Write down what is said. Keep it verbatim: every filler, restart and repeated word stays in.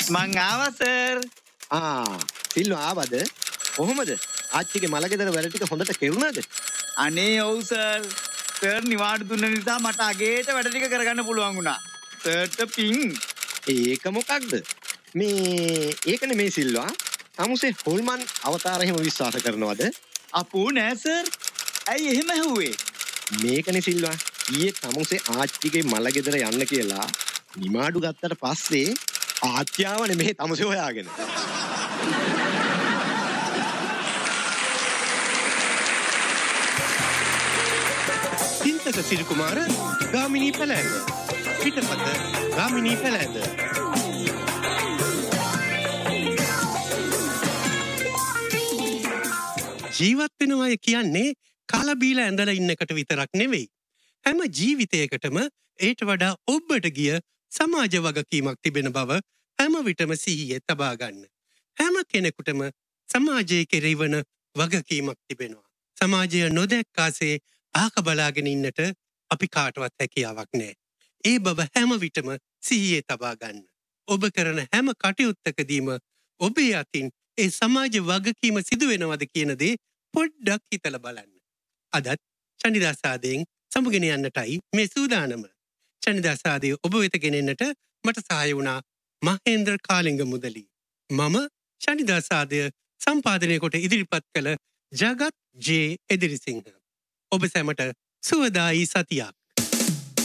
මං ආවා සර්. ආ සිල්වා ආවද? කොහොමද? ආච්චිගේ මලගෙදර වැඩ ටික හොඳට කෙරුණාද? අනේ ඔව් සර්. සර් නිවාඩු දුන්න නිසා මට අගේට වැඩ ටික කරගන්න පුළුවන් වුණා. සර්ට පිං. ඒක මොකක්ද? මේ ඒකනේ මේ සිල්වා. තමුසේ හොල්මන් අවතාර එහෙම විශ්වාස කරනවද? අපෝ නෑ සර්. ඇයි එහෙම ඇහුවේ? මේකනේ සිල්වා. ඊයේ තමුසේ ආච්චිගේ මලගෙදර යන්න කියලා නිමාඩු ගත්තට පස්සේ ආච්චියාවනේ මේ තමුසේ හොයාගෙන. චින්තක සිරිකුමාර ගාමිණී පැලෑඳ. පිටපත ගාමිණී පැලෑඳ. ජීවත් වෙනවා කියන්නේ කාලා බීලා ඇඳලා ඉන්න එකට විතරක් නෙවෙයි. හැම ජීවිතයකටම ඒට වඩා ඔබට ගිය සමාජ වගකීමක් තිබෙන බව හැම විටම සිහියේ තබා ගන්න. හැම කෙනෙකුටම සමාජයේ කෙරෙවන වගකීමක් තිබෙනවා. සමාජය නොදැක්කාසේ ආක බලාගෙන ඉන්නට අපි කාටවත් හැකියාවක් නැහැ. ඒ බව හැම විටම සිහියේ තබා ගන්න. ඔබ කරන හැම කටයුත්තකදීම ඔබේ අතින් ඒ සමාජ වගකීම සිදු වෙනවද කියන දේ පොඩ්ඩක් හිතලා බලන්න. අදත් චන්දිදාසාදයෙන් සමුගෙන යන්නටයි මේ සූදානම. චන්දිදාසාදය ඔබ වෙත ගෙනෙන්නට මට සහාය වුණා මහේන්ද්‍ර කාලිංග මුදලි. මම චන්දිදාසාදය සම්පාදනය කොට ඉදිරිපත් කළ ජගත් ජේ එදිරිසිංහ. ඔබ සැමට සුවදායි සතියක්.